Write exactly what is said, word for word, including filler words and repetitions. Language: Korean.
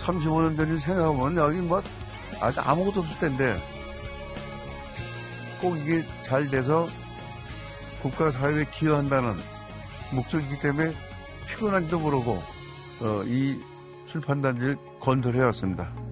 삼십오 년 전을 생각하면 여기 뭐 아주 아무것도 없을 텐데 꼭 이게 잘 돼서 국가 사회에 기여한다는 목적이기 때문에 피곤한지도 모르고 어, 이 출판단지를 건설해 왔습니다.